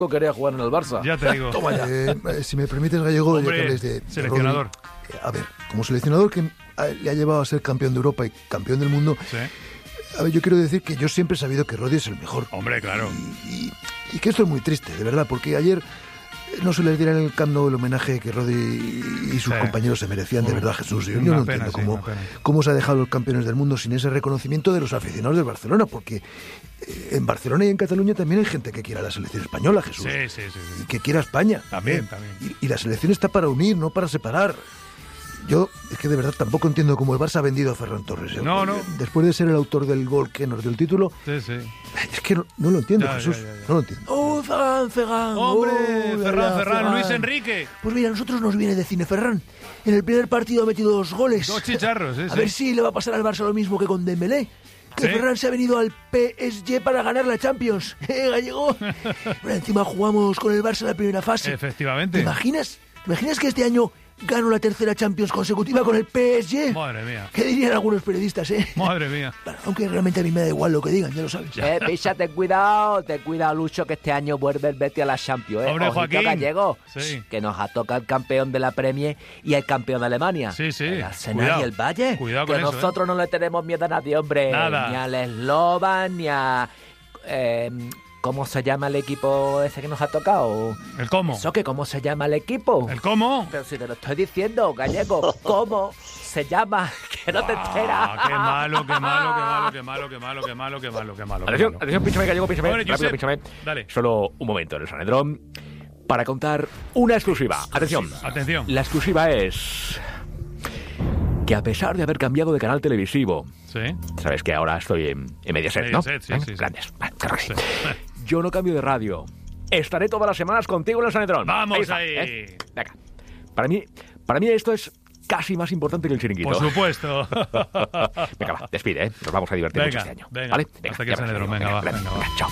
quería jugar en el Barça. Ya te digo. Toma ya. Si me permites, Gallego, hombre, ya que hables de seleccionador. Rodri, a ver, como seleccionador que le ha llevado a ser campeón de Europa y campeón del mundo, Sí. a ver, yo quiero decir que yo siempre he sabido que Rodri es el mejor. Hombre, claro. Y que esto es muy triste, de verdad, porque ayer no se les diera en el Camp Nou el homenaje que Rodri y sus compañeros se merecían, de verdad, Jesús. Yo no entiendo cómo se ha dejado los campeones del mundo sin ese reconocimiento de los aficionados del Barcelona, porque en Barcelona y en Cataluña también hay gente que quiera a la selección española, Jesús. Sí. Y que quiera a España. También. Y la selección está para unir, no para separar. Yo, es que de verdad tampoco entiendo cómo el Barça ha vendido a Ferran Torres. No. Después de ser el autor del gol que nos dio el título, Sí. es que no lo entiendo, Jesús. No lo entiendo. ¡Oh, Ferran! ¡Hombre! ¡Oh, Ferran, Luis Enrique. Pues mira, a nosotros nos viene de cine Ferran. En el primer partido ha metido 2 goles. 2 chicharros, sí. A ver si le va a pasar al Barça lo mismo que con Dembélé. Que ¿Sí? Ferran se ha venido al PSG para ganar la Champions. Gallego? Bueno, encima jugamos con el Barça en la primera fase. Efectivamente. ¿Te imaginas que este año gano la tercera Champions consecutiva con el PSG? Madre mía. ¿Qué dirían algunos periodistas, Madre mía. Bueno, aunque realmente a mí me da igual lo que digan, ya lo sabes. Picha, ten cuidado, Lucho, que este año vuelve el Betis a la Champions, Hombre, Ojito, Joaquín. Gallego, Sí. que nos ha tocado el campeón de la Premier y el campeón de Alemania. Sí. El Arsenal Cuidado. y el Valle. Cuidado que con eso, nosotros no le tenemos miedo a nadie, hombre. Nada. Ni al Slovan, ni a... ¿cómo se llama el equipo ese que nos ha tocado? ¿El cómo? ¿Eso que cómo se llama el equipo? ¿El cómo? Pero si te lo estoy diciendo, Gallego, ¿cómo se llama? Que no te enteras. Qué malo. Atención, pínchame, Gallego, pínchame. Hombre, Rápido, Josep, pínchame. dale. Solo un momento en el Sanedrón para contar una exclusiva. Atención. La exclusiva es que a pesar de haber cambiado de canal televisivo, Sí. sabes que ahora estoy en Mediaset, ¿no? Mediaset, sí. Grandes. Claro que sí. Yo no cambio de radio. Estaré todas las semanas contigo en el Sanedrón. Vamos está, ahí. Venga. Para mí esto es casi más importante que el chiringuito. Por supuesto. Venga, va, despide, ¿eh? Nos vamos a divertir mucho este año. ¿Vale? Hasta que el Sanedrón. Venga, va. Chao.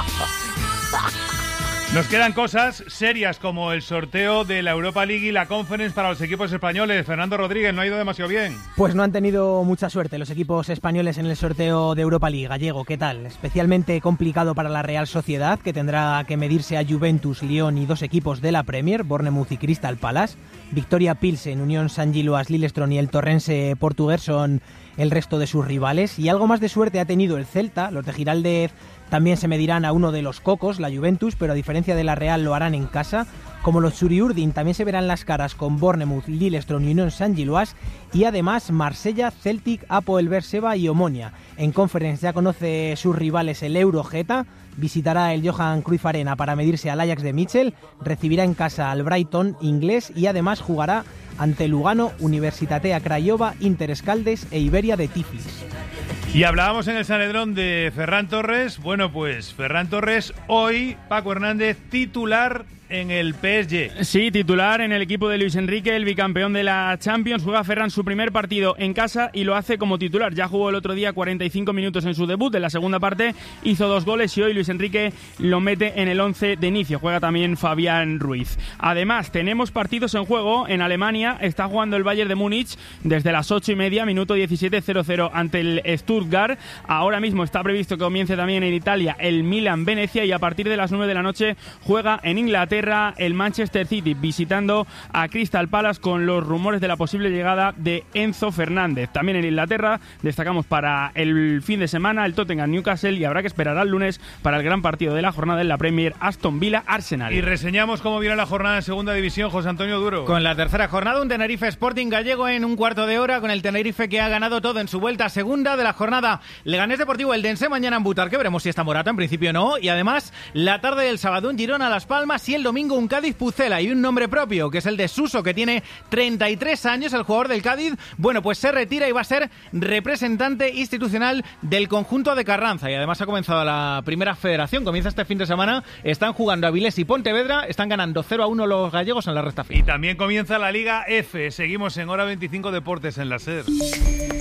Nos quedan cosas serias como el sorteo de la Europa League y la Conference para los equipos españoles. Fernando Rodríguez, no ha ido demasiado bien. Pues no han tenido mucha suerte los equipos españoles en el sorteo de Europa League. Gallego, ¿qué tal? Especialmente complicado para la Real Sociedad, que tendrá que medirse a Juventus, Lyon y 2 equipos de la Premier, Bournemouth y Crystal Palace. Victoria Pilsen, Unión San Giloas, Lillestrøm y el Torrense portugués son el resto de sus rivales. Y algo más de suerte ha tenido el Celta. Los de Giraldez también se medirán a uno de los cocos, la Juventus, pero a diferencia de la Real lo harán en casa. Como los Zuriurdin también se verán las caras con Bournemouth, Lillestrøm y Unión San Giloas. Y además Marsella, Celtic, Apoel Berseba y Omonia. En Conference ya conoce sus rivales el Eurogeta. Visitará el Johan Cruyff Arena para medirse al Ajax de Mitchell. Recibirá en casa al Brighton inglés y además jugará ante Lugano, Universitatea Craiova, Inter Escaldes e Iberia de Tiflis. Y hablábamos en el Sanedrón de Ferran Torres. Bueno, pues Ferran Torres hoy, Paco Hernández, titular en el PSG. Sí, titular en el equipo de Luis Enrique, el bicampeón de la Champions. Juega Ferran su primer partido en casa y lo hace como titular. Ya jugó el otro día 45 minutos en su debut. En la segunda parte hizo 2 goles y hoy Luis Enrique lo mete en el 11 de inicio. Juega también Fabián Ruiz. Además, tenemos partidos en juego. En Alemania está jugando el Bayern de Múnich desde las 8:30, minuto 17, 0-0 ante el Stuttgart. Ahora mismo está previsto que comience también en Italia el Milan-Venecia y a partir de las 9 de la noche juega en Inglaterra el Manchester City visitando a Crystal Palace con los rumores de la posible llegada de Enzo Fernández. También en Inglaterra destacamos para el fin de semana el Tottenham-Newcastle y habrá que esperar al lunes para el gran partido de la jornada en la Premier, Aston Villa-Arsenal. Y reseñamos cómo viene la jornada en segunda división, José Antonio Duro. Con la tercera jornada, un Tenerife Sporting Gallego en un cuarto de hora, con el Tenerife que ha ganado todo en su vuelta segunda de la jornada. Leganés Deportivo Eldense mañana en Butarque, veremos si está Morata, en principio no. Y además, la tarde del sábado un Girona Las Palmas y el domingo un Cádiz Pucela y un nombre propio, que es el de Suso, que tiene 33 años, el jugador del Cádiz. Bueno, pues se retira y va a ser representante institucional del conjunto de Carranza. Y además ha comenzado la primera federación, comienza este fin de semana. Están jugando Avilés y Pontevedra, están ganando 0-1 los gallegos en la recta final. Y también comienza la Liga F. Seguimos en Hora 25 Deportes en la SER.